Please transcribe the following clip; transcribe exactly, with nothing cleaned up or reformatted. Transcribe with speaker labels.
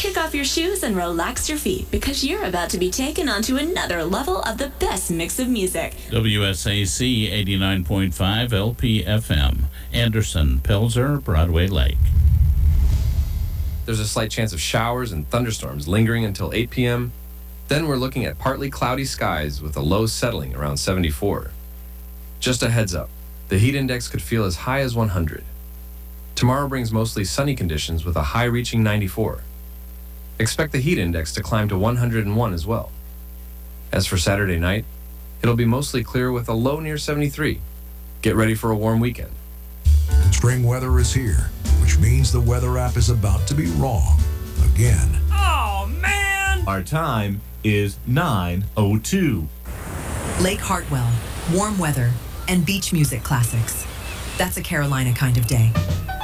Speaker 1: kick off your shoes and relax your feet because you're about to be taken onto another level of the best mix of music.
Speaker 2: W S A C eighty-nine point five L P F M, Anderson, Pelzer, Broadway Lake.
Speaker 3: There's a slight chance of showers and thunderstorms lingering until eight p.m. Then we're looking at partly cloudy skies with a low settling around seventy-four. Just a heads up, the heat index could feel as high as one hundred. Tomorrow brings mostly sunny conditions with a high reaching ninety-four. Expect the heat index to climb to one hundred one as well. As for Saturday night, it'll be mostly clear with a low near seventy-three. Get ready for a warm weekend.
Speaker 4: Spring weather is here, which means the weather app is about to be wrong again.
Speaker 5: Oh, man!
Speaker 6: Our time is nine oh two.
Speaker 7: Lake Hartwell, warm weather, and beach music classics. That's a Carolina kind of day.